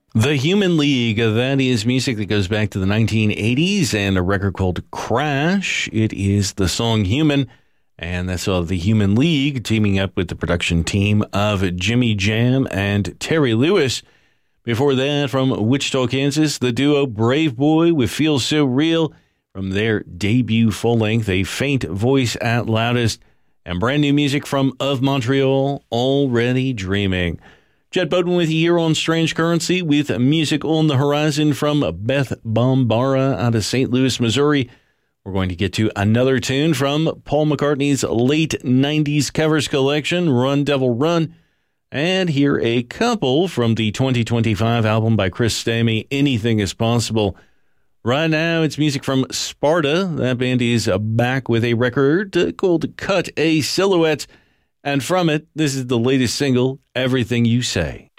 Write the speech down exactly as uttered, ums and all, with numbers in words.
The Human League, that is music that goes back to the nineteen eighties and a record called Crash. It is the song Human, and that's all The Human League teaming up with the production team of Jimmy Jam and Terry Lewis. Before that, from Wichita, Kansas, the duo Brave Boy with Feel So Real from their debut full-length, A Faint Voice at Loudest, and brand new music from Of Montreal, Already Dreaming. Jet Bowden with you here on Strange Currency with music on the horizon from Beth Bombara out of Saint Louis, Missouri. We're going to get to another tune from Paul McCartney's late nineties covers collection, Run Devil Run, and hear a couple from the twenty twenty-five album by Chris Stamey, Anything Is Possible. Right now, it's music from Sparta. That band is back with a record called Cut a Silhouette. And from it, this is the latest single, Everything You Say.